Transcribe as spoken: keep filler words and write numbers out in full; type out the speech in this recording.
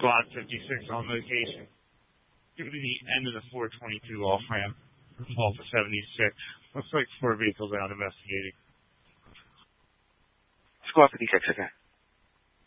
Squad fifty-six on location. Give me the end of the four twenty-two off ramp. Alpha seventy-six. Looks like four vehicles out investigating. Squad fifty-six, okay.